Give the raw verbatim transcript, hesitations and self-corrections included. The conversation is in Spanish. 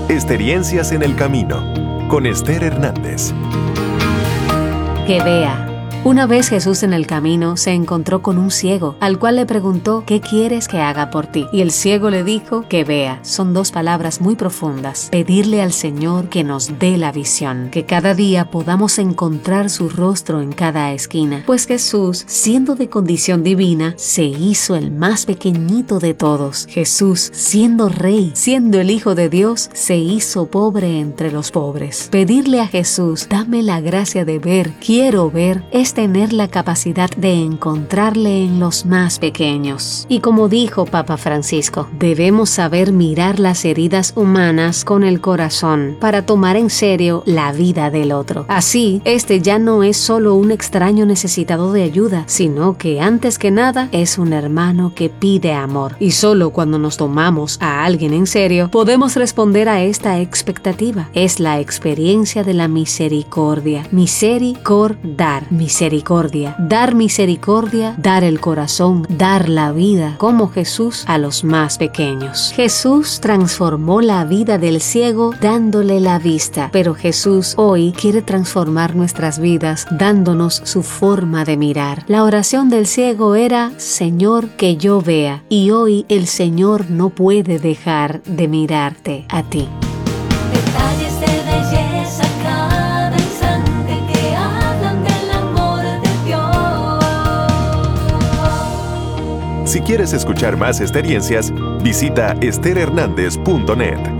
Experiencias en el Camino, con Esther Hernández. Que vea. Una vez Jesús en el camino se encontró con un ciego, al cual le preguntó: ¿qué quieres que haga por ti? Y el ciego le dijo: que vea. Son dos palabras muy profundas. Pedirle al Señor que nos dé la visión, que cada día podamos encontrar su rostro en cada esquina. Pues Jesús, siendo de condición divina, se hizo el más pequeñito de todos. Jesús, siendo Rey, siendo el Hijo de Dios, se hizo pobre entre los pobres. Pedirle a Jesús: dame la gracia de ver, quiero ver, es tener la capacidad de encontrarle en los más pequeños. Y como dijo Papa Francisco, debemos saber mirar las heridas humanas con el corazón para tomar en serio la vida del otro. Así, este ya no es solo un extraño necesitado de ayuda, sino que antes que nada es un hermano que pide amor. Y solo cuando nos tomamos a alguien en serio, podemos responder a esta expectativa. Es la experiencia de la misericordia. Misericordar. Misericordia. Dar misericordia, dar el corazón, dar la vida, como Jesús a los más pequeños. Jesús transformó la vida del ciego dándole la vista, pero Jesús hoy quiere transformar nuestras vidas dándonos su forma de mirar. La oración del ciego era: Señor, que yo vea, y hoy el Señor no puede dejar de mirarte a ti. Detalles de belleza cada instante que hablan del amor de Dios. Si quieres escuchar más experiencias, visita ester hernández punto net.